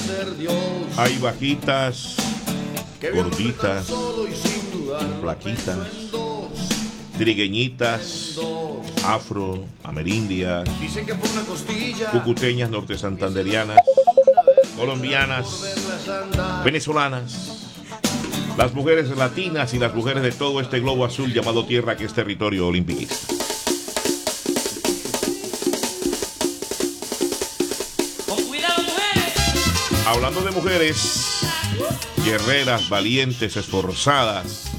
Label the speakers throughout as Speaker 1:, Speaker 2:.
Speaker 1: Hay bajitas, gorditas, flaquitas, trigueñitas, afro, amerindias, cucuteñas, norte santanderianas, colombianas, venezolanas, las mujeres latinas y las mujeres de todo este globo azul llamado tierra, que es territorio olimpiquista. Hablando de mujeres guerreras, valientes, esforzadas,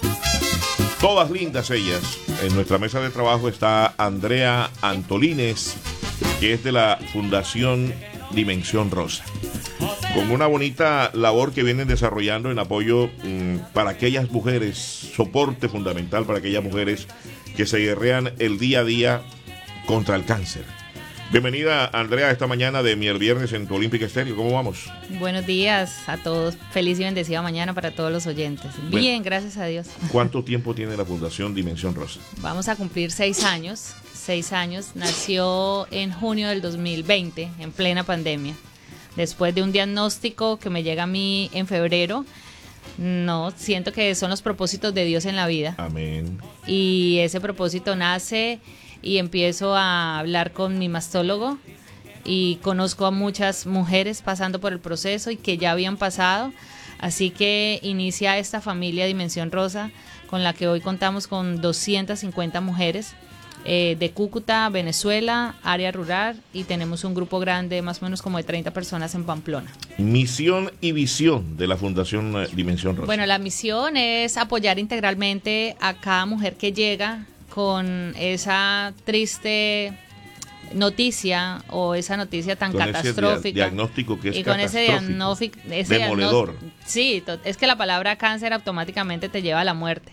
Speaker 1: todas lindas ellas. En nuestra mesa de trabajo está Andrea Antolines, que es de la Fundación Dimensión Rosa, con una bonita labor que vienen desarrollando en apoyo para aquellas mujeres, soporte fundamental para aquellas mujeres que se guerrean el día a día contra el cáncer. Bienvenida, Andrea, esta mañana de Miel Viernes en tu Olímpica Estéreo. ¿Cómo vamos?
Speaker 2: Buenos días a todos. Feliz y bendecida mañana para todos los oyentes. Bien, gracias a Dios.
Speaker 1: ¿Cuánto tiempo tiene la Fundación Dimensión Rosa?
Speaker 2: Vamos a cumplir 6 años. 6 años. Nació en junio del 2020, en plena pandemia. Después de un diagnóstico que me llega a mí en febrero. No, siento que son los propósitos de Dios en la vida.
Speaker 1: Amén.
Speaker 2: Y ese propósito nace y empiezo a hablar con mi mastólogo y conozco a muchas mujeres pasando por el proceso y que ya habían pasado. Así que inicia esta familia Dimensión Rosa, con la que hoy contamos con 250 mujeres de Cúcuta, Venezuela, área rural, y tenemos un grupo grande, más o menos como de 30 personas en Pamplona.
Speaker 1: Misión y visión de la Fundación Dimensión Rosa.
Speaker 2: Bueno, la misión es apoyar integralmente a cada mujer que llega con esa triste noticia o esa noticia tan catastrófica.
Speaker 1: Ese diagnóstico que es
Speaker 2: y con ese diagnóstico
Speaker 1: demoledor.
Speaker 2: Sí, es que la palabra cáncer automáticamente te lleva a la muerte.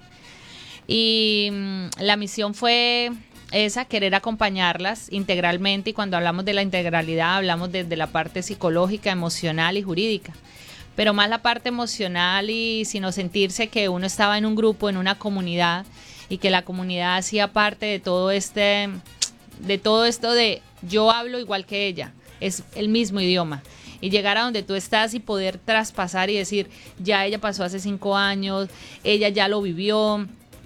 Speaker 2: Y la misión fue esa, querer acompañarlas integralmente, y cuando hablamos de la integralidad hablamos desde la parte psicológica, emocional y jurídica, pero más la parte emocional, y sino sentirse que uno estaba en un grupo, en una comunidad, y que la comunidad hacía parte de todo esto de yo hablo igual que ella, es el mismo idioma. Y llegar a donde tú estás y poder traspasar y decir, ya ella pasó hace 5 años, ella ya lo vivió,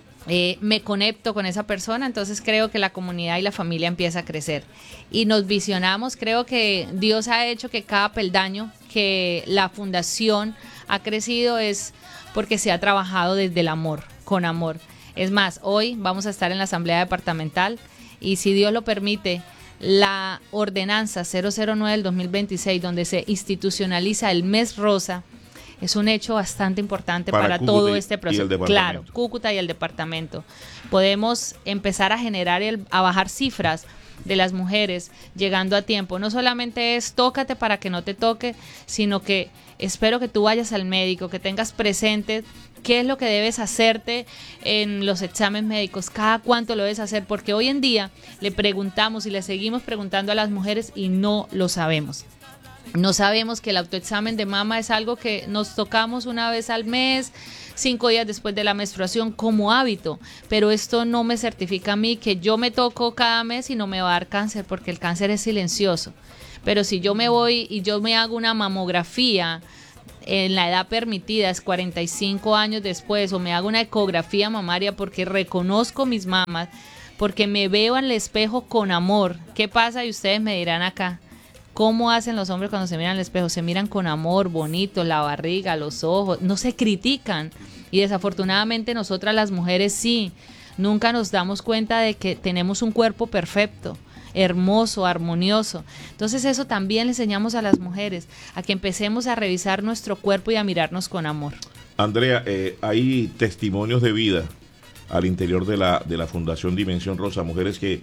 Speaker 2: me conecto con esa persona. Entonces creo que la comunidad y la familia empieza a crecer. Y nos visionamos, creo que Dios ha hecho que cada peldaño que la fundación ha crecido es porque se ha trabajado desde el amor, con amor. Es más, hoy vamos a estar en la Asamblea Departamental y, si Dios lo permite, la ordenanza 009 del 2026, donde se institucionaliza el mes rosa, es un hecho bastante importante para todo este proceso. Claro, Cúcuta y el departamento. Podemos empezar a generar, a bajar cifras de las mujeres llegando a tiempo. No solamente es tócate para que no te toque, sino que espero que tú vayas al médico, que tengas presente qué es lo que debes hacerte en los exámenes médicos, cada cuánto lo debes hacer, porque hoy en día le preguntamos y le seguimos preguntando a las mujeres y no lo sabemos. No sabemos que el autoexamen de mama es algo que nos tocamos una vez al mes, 5 días después de la menstruación, como hábito, pero esto no me certifica a mí que yo me toco cada mes y no me va a dar cáncer, porque el cáncer es silencioso. Pero si yo me voy y yo me hago una mamografía en la edad permitida, es 45 años después, o me hago una ecografía mamaria porque reconozco mis mamas, porque me veo en el espejo con amor. ¿Qué pasa? Y ustedes me dirán acá, ¿cómo hacen los hombres cuando se miran al espejo? Se miran con amor, bonito, la barriga, los ojos, no se critican. Y desafortunadamente nosotras las mujeres sí, nunca nos damos cuenta de que tenemos un cuerpo perfecto, hermoso, armonioso. Entonces eso también le enseñamos a las mujeres, a que empecemos a revisar nuestro cuerpo y a mirarnos con amor. Andrea,
Speaker 1: hay testimonios de vida al interior de la Fundación Dimensión Rosa, mujeres que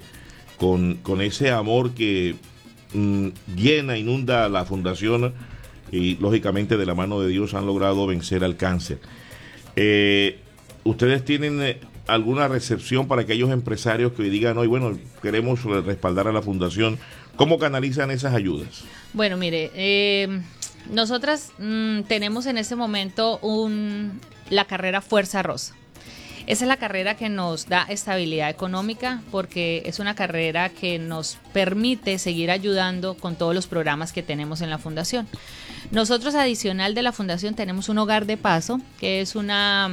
Speaker 1: con ese amor que llena, inunda la fundación, y lógicamente de la mano de Dios han logrado vencer al cáncer. ¿Ustedes tienen alguna recepción para aquellos empresarios que hoy digan, hoy bueno, queremos respaldar a la fundación? ¿Cómo canalizan esas ayudas?
Speaker 2: Bueno, mire, nosotras tenemos en este momento la carrera Fuerza Rosa. Esa es la carrera que nos da estabilidad económica porque es una carrera que nos permite seguir ayudando con todos los programas que tenemos en la fundación. Nosotros, adicional de la fundación, tenemos un hogar de paso, que es una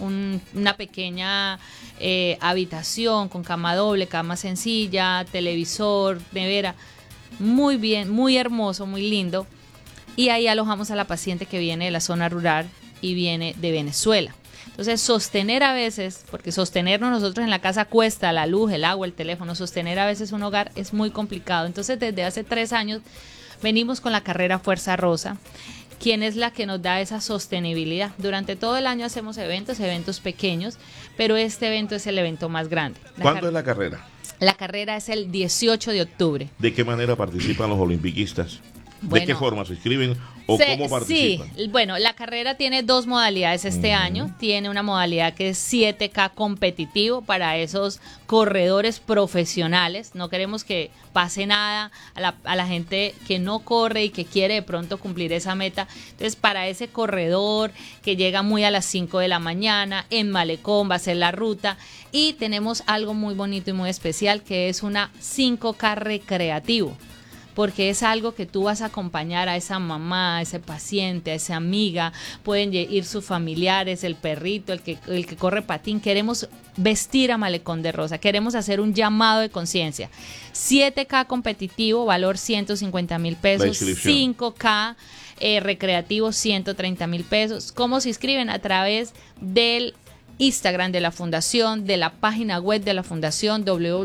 Speaker 2: pequeña habitación con cama doble, cama sencilla, televisor, nevera. Muy bien, muy hermoso, muy lindo. Y ahí alojamos a la paciente que viene de la zona rural y viene de Venezuela. Entonces, sostener a veces, porque sostenernos nosotros en la casa cuesta, la luz, el agua, el teléfono, sostener a veces un hogar es muy complicado. Entonces, desde hace 3 años venimos con la carrera Fuerza Rosa, quien es la que nos da esa sostenibilidad. Durante todo el año hacemos eventos pequeños, pero este evento es el evento más grande.
Speaker 1: ¿Cuándo es la carrera?
Speaker 2: La carrera es el 18 de octubre.
Speaker 1: ¿De qué manera participan los olimpiquistas? ¿De qué forma se inscriben o cómo participan?
Speaker 2: Sí, bueno, la carrera tiene 2 modalidades este año. Tiene una modalidad que es 7K competitivo para esos corredores profesionales. No queremos que pase nada a la gente que no corre y que quiere de pronto cumplir esa meta. Entonces, para ese corredor que llega muy a las 5 de la mañana, en Malecón va a ser la ruta. Y tenemos algo muy bonito y muy especial, que es una 5K recreativo. Porque es algo que tú vas a acompañar a esa mamá, a ese paciente, a esa amiga, pueden ir sus familiares, el perrito, el que corre patín. Queremos vestir a Malecón de rosa, queremos hacer un llamado de conciencia. 7K competitivo, valor 150,000 pesos, 5K recreativo, 130,000 pesos. ¿Cómo se inscriben? A través del Instagram de la fundación, de la página web de la fundación,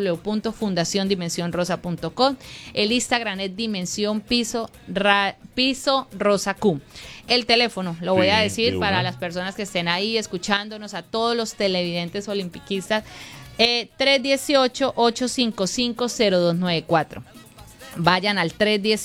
Speaker 2: www.fundaciondimensionrosa.com. El Instagram es Dimensión Piso Rosa Q. El teléfono, lo voy a decir para las personas que estén ahí escuchándonos, a todos los televidentes olimpiquistas, 318-855-0294. Vayan al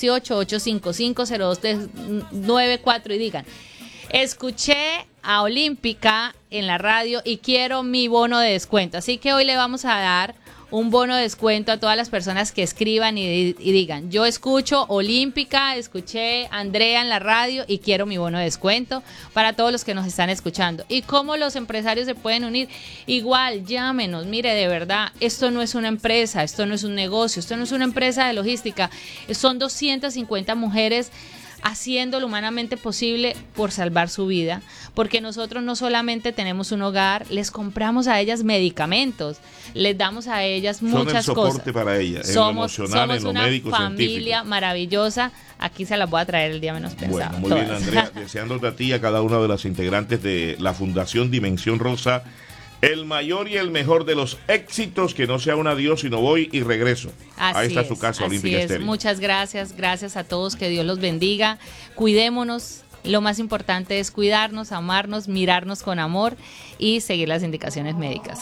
Speaker 2: 318-855-0294 y digan: escuché a Olímpica en la radio y quiero mi bono de descuento. Así que hoy le vamos a dar un bono de descuento a todas las personas que escriban y digan: yo escucho Olímpica, escuché a Andrea en la radio y quiero mi bono de descuento, para todos los que nos están escuchando. ¿Y cómo los empresarios se pueden unir? Igual, llámenos. Mire, de verdad, esto no es una empresa, esto no es un negocio, esto no es una empresa de logística. Son 250 mujeres haciendo lo humanamente posible por salvar su vida, porque nosotros no solamente tenemos un hogar, les compramos a ellas medicamentos, les damos a ellas muchas cosas. Son el soporte
Speaker 1: para ellas, en lo emocional, en lo médico,
Speaker 2: científico. Somos una familia maravillosa. Aquí se las voy a traer el día menos pensado.
Speaker 1: Bueno, muy bien, Andrea, deseándote a ti y a cada una de las integrantes de la Fundación Dimensión Rosa el mayor y el mejor de los éxitos, que no sea un adiós, sino voy y regreso. Ahí está su casa Olímpica Estéril.
Speaker 2: Muchas gracias, gracias a todos, que Dios los bendiga. Cuidémonos, lo más importante es cuidarnos, amarnos, mirarnos con amor y seguir las indicaciones médicas.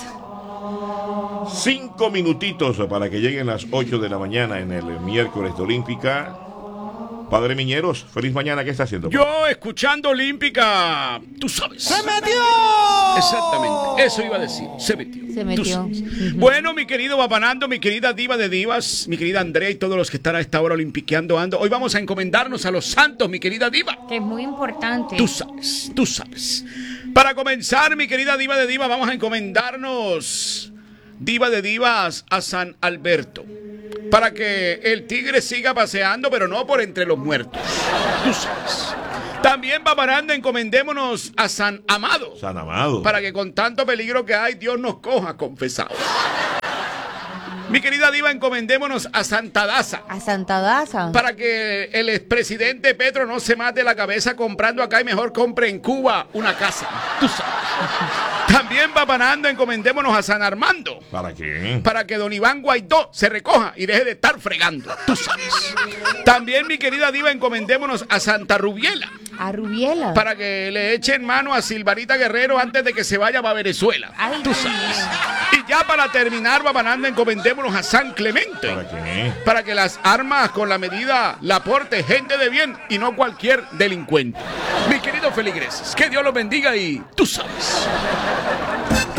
Speaker 1: 5 minutitos para que lleguen las 8 de la mañana en el miércoles de Olímpica. Padre Miñeros, feliz mañana, ¿qué está haciendo?
Speaker 3: Yo escuchando Olímpica, tú sabes.
Speaker 4: ¡Se metió!
Speaker 3: Exactamente, eso iba a decir, se metió.
Speaker 2: Se metió.
Speaker 3: Bueno, mi querido Babanando, mi querida diva de divas, mi querida Andrea y todos los que están a esta hora olimpiqueando ando, hoy vamos a encomendarnos a los santos, mi querida diva.
Speaker 4: Que es muy importante.
Speaker 3: Tú sabes, tú sabes. Para comenzar, mi querida diva de divas, vamos a encomendarnos, diva de divas, a San Alberto, para que el tigre siga paseando, pero no por entre los muertos. Tú sabes. También, Babaranda, encomendémonos a San Amado.
Speaker 1: San Amado.
Speaker 3: Para que con tanto peligro que hay, Dios nos coja confesados. Mi querida diva, encomendémonos a Santa Daza.
Speaker 4: A Santa Daza.
Speaker 3: Para que el expresidente Petro no se mate la cabeza comprando acá y mejor compre en Cuba una casa. Tú sabes. También, Babanando, encomendémonos a San Armando.
Speaker 1: ¿Para qué?
Speaker 3: Para que don Iván Guaidó se recoja y deje de estar fregando. Tú sabes. También, mi querida diva, encomendémonos a Santa Rubiela.
Speaker 4: A Rubiela.
Speaker 3: Para que le echen mano a Silvarita Guerrero antes de que se vaya para Venezuela.
Speaker 4: Ay,
Speaker 3: tú sabes. Y ya para terminar, Babanando, encomendémonos a San Clemente.
Speaker 1: ¿Para qué?
Speaker 3: Para que las armas con la medida la aporte gente de bien y no cualquier delincuente. Mis queridos feligreses, que Dios los bendiga y tú sabes.